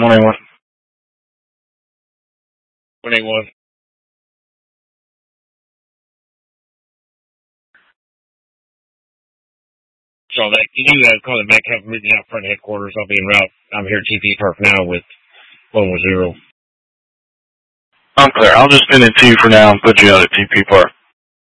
181. 181. So that you call the back half meeting out front headquarters. I'll be en route. I'm here at TP Park now with 110. I'm clear. I'll just spin it to you for now and put you out at TP Park.